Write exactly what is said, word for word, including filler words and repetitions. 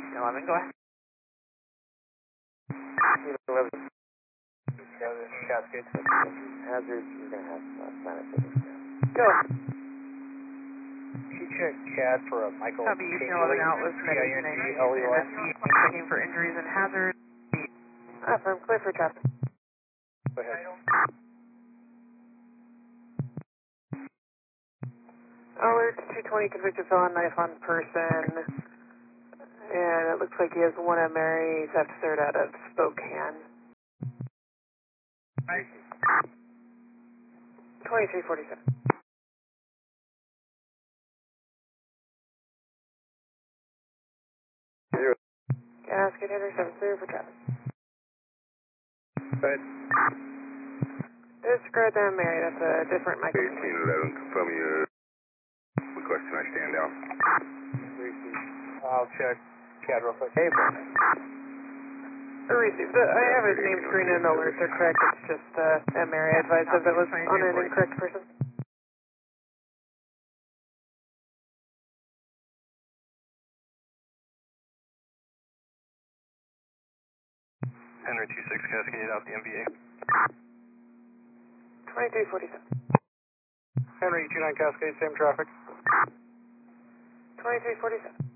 Houston eleven, go ahead. eleven. Cascade. Hazard, you're going to have uh, Planet City. Go. Can you check C A D for a Michael Copy, Houston eleven out with Medicine and checking for injuries and hazards. Affirm, clear for traffic. Go ahead. Alert two twenty, convicted felon, knife on person. And it looks like he has one at Mary, theft third out of Spokane. twenty-three forty-seven. Zero. Cascade interseven, clear for traffic. Go ahead. Disregard that Mary, that's a different Michael. eighteen eleven, confirm your request and I stand down. I'll check C A D real quick. Hey, received. I have his name screen and alerts are correct. It's just uh, at Mary. I advised if it was on an incorrect person. Henry two six, Cascade out the M V A. twenty-three forty-seven. Henry two nine Cascade, same traffic. twenty-three forty-seven.